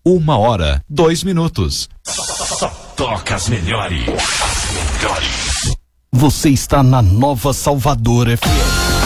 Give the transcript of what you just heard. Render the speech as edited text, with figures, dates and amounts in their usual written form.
1h02. Só toca as melhores. Você está na Nova Salvador FM.